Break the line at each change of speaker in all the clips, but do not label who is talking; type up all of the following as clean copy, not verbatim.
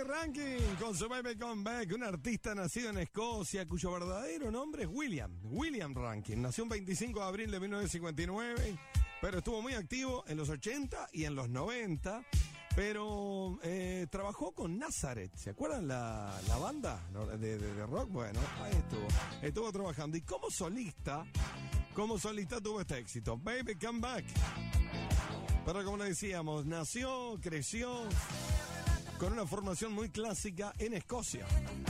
Ranking con su Baby Come Back, un artista nacido en Escocia cuyo verdadero nombre es William Rankin. Nació el 25 de abril de 1959, pero estuvo muy activo en los 80 y en los 90. Pero trabajó con Nazareth, ¿se acuerdan la banda de rock? Bueno, ahí estuvo trabajando. Y como solista tuvo este éxito, Baby Come Back. Pero como le decíamos, nació, creció con una formación muy clásica en Escocia.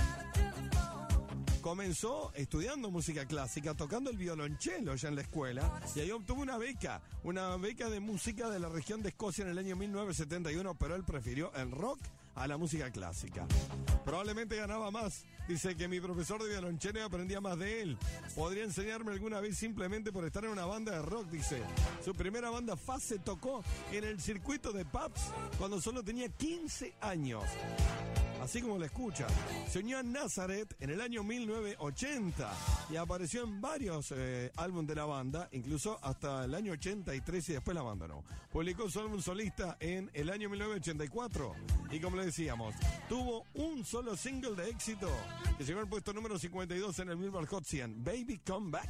Comenzó estudiando música clásica, tocando el violonchelo ya en la escuela, y ahí obtuvo una beca de música de la región de Escocia en el año 1971, pero él prefirió el rock a la música clásica. Probablemente ganaba más. Dice que mi profesor de violonchelo aprendía más de él. Podría enseñarme alguna vez simplemente por estar en una banda de rock, dice. Su primera banda Fase tocó en el circuito de pubs cuando solo tenía 15 años. Así como lo escucha. Se unió a Nazareth en el año 1980 y apareció en varios álbumes de la banda, incluso hasta el año 83, y después la abandonó. Publicó su álbum solista en el año 1984 y, como le decíamos, tuvo un solo single de éxito que llegó al puesto número 52 en el Billboard Hot 100, Baby Come Back.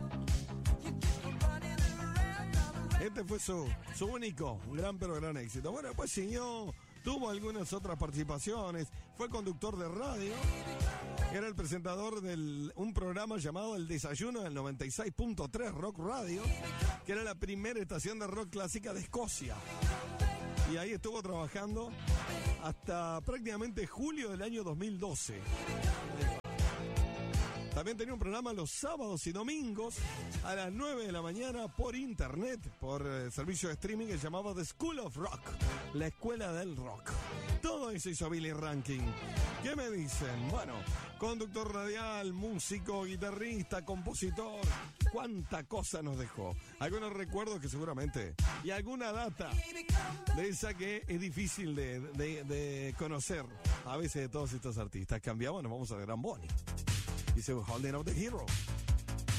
Este fue su único gran éxito. Bueno, después siguió. Tuvo algunas otras participaciones, fue conductor de radio, era el presentador de un programa llamado El Desayuno del 96.3 Rock Radio, que era la primera estación de rock clásica de Escocia. Y ahí estuvo trabajando hasta prácticamente julio del año 2012. También tenía un programa los sábados y domingos a las 9 de la mañana por internet, por servicio de streaming que se llamaba The School of Rock, la escuela del rock. Todo eso hizo Billy Rankin. ¿Qué me dicen? Bueno, conductor radial, músico, guitarrista, compositor. Cuánta cosa nos dejó. Algunos recuerdos que seguramente, y alguna data de esa que es difícil de conocer a veces de todos estos artistas. Cambiamos, nos vamos a Gran Bonnie. Dice Holding Out the Hero.